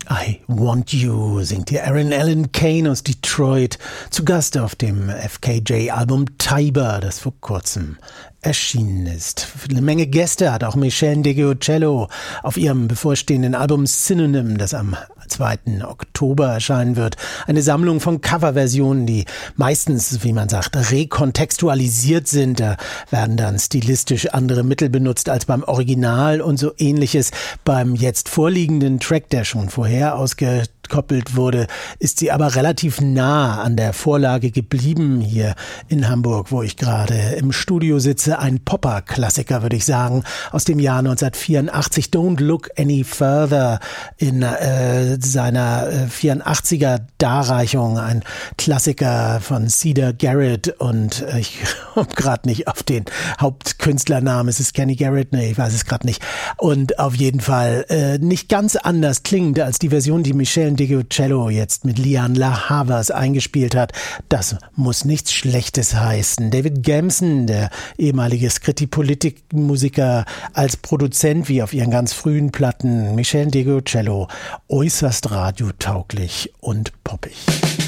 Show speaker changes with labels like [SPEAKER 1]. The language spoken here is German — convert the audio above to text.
[SPEAKER 1] I Want You singt hier Aaron Allen Kane aus Detroit, zu Gast auf dem FKJ-Album Tiber, das vor kurzem erschienen ist. Eine Menge Gäste hat auch Meshell Ndegeocello auf ihrem bevorstehenden Album Synonym, das am 2. Oktober erscheinen wird. Eine Sammlung von Coverversionen, die meistens, wie man sagt, rekontextualisiert sind. Da werden dann stilistisch andere Mittel benutzt als beim Original und so Ähnliches. Beim jetzt vorliegenden Track, der schon vorher ausgekoppelt wurde, ist sie aber relativ nah an der Vorlage geblieben hier in Hamburg, wo ich gerade im Studio sitze. Ein Popper-Klassiker, würde ich sagen, aus dem Jahr 1984. Don't Look Any Further in seiner 84er Darreichung. Ein Klassiker von Cedar Garrett und ich komme gerade nicht auf den Hauptkünstlernamen. Ist es Kenny Garrett? Nee, ich weiß es gerade nicht. Und auf jeden Fall nicht ganz anders klingend als die Version, die Meshell Ndegeocello jetzt mit Lian La Havas eingespielt hat. Das muss nichts Schlechtes heißen. David Gamson, der ehemalige Scritti-Politik-Musiker, als Produzent wie auf ihren ganz frühen Platten. Meshell Ndegeocello, äußerst radiotauglich und poppig.